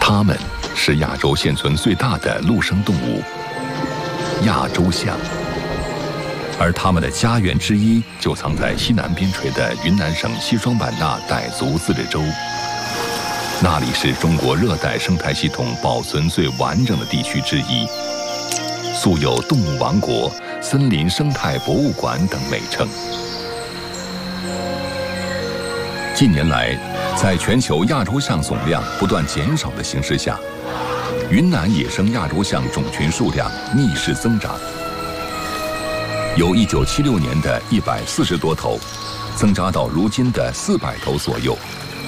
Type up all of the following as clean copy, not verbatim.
它们是亚洲现存最大的陆生动物——亚洲象，而它们的家园之一就藏在西南边陲的云南省西双版纳傣族自治州。那里是中国热带生态系统保存最完整的地区之一，素有动物王国、森林生态博物馆等美称。近年来，在全球亚洲象总量不断减少的形势下，云南野生亚洲象种群数量逆势增长，由1976年的140多头，增加到如今的400头左右。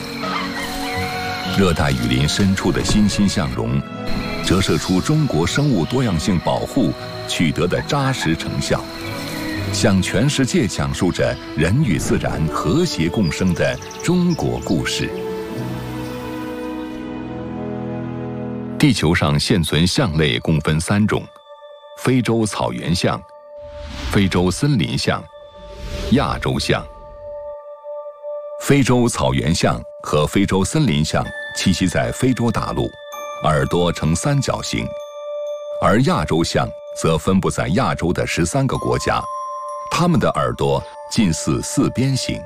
热带雨林深处的欣欣向荣，折射出中国生物多样性保护取得的扎实成效，向全世界讲述着人与自然和谐共生的中国故事。地球上现存象类共分3种：非洲草原象、非洲森林象、亚洲象。非洲草原象和非洲森林象栖息在非洲大陆，耳朵呈三角形，而亚洲象则分布在亚洲的13个国家，它们的耳朵近似4边形。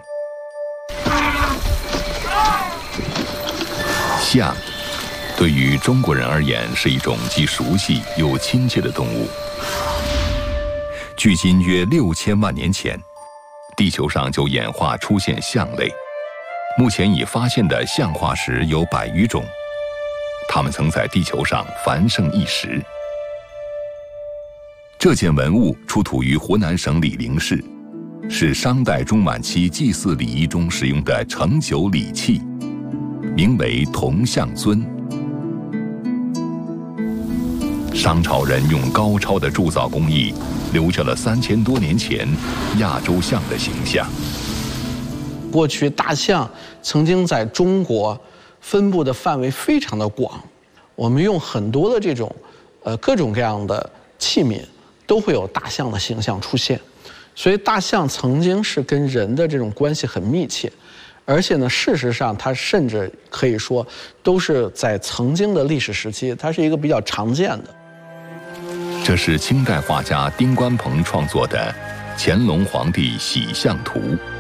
象对于中国人而言是一种既熟悉又亲切的动物。距今约6000万年前，地球上就演化出现象类。目前已发现的象化石有100余种，它们曾在地球上繁盛一时。这件文物出土于湖南省醴陵市，是商代中晚期祭祀礼仪中使用的盛酒礼器，名为铜象尊。商朝人用高超的铸造工艺，留下了3000多年前亚洲象的形象。 过去大象曾经在中国分布的范围非常的广，我们用很多的这种各种各样的器皿都会有大象的形象出现，所以大象曾经是跟人的这种关系很密切，而且呢，事实上它甚至可以说都是在曾经的历史时期，它是一个比较常见的。 这是清代画家丁关鹏创作的《乾隆皇帝喜象图》。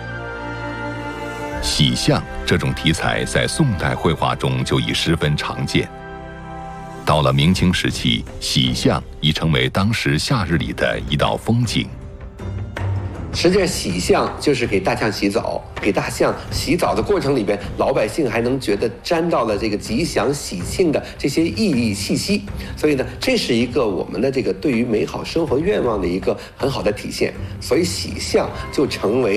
喜象这种题材在宋代绘画中就已十分常见。到了明清时期，喜象已成为当时夏日里的一道风景。 实际上，喜象就是给大象洗澡，给大象洗澡的过程里边，老百姓还能觉得沾到了这个吉祥喜庆的这些意义气息。所以呢，这是一个我们的这个对于美好生活愿望的一个很好的体现。所以，喜象就成为